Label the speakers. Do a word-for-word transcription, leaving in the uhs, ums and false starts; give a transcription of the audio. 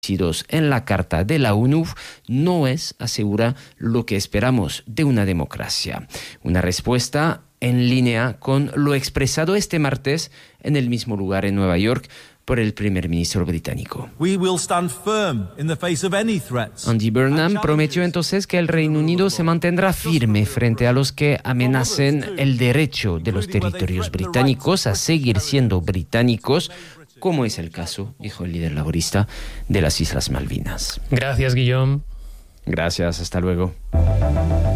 Speaker 1: en la Carta de la ONU no es, asegura, lo que esperamos de una democracia. Una respuesta en línea con lo expresado este martes en el mismo lugar en Nueva York por el primer ministro británico.
Speaker 2: We will stand firm in the face of any threats.
Speaker 1: Andy Burnham prometió entonces que el Reino Unido se mantendrá firme frente a los que amenacen el derecho de los territorios británicos a seguir siendo británicos, como es el caso, dijo el líder laborista, de las Islas Malvinas.
Speaker 3: Gracias, Guillaume.
Speaker 1: Gracias, hasta luego.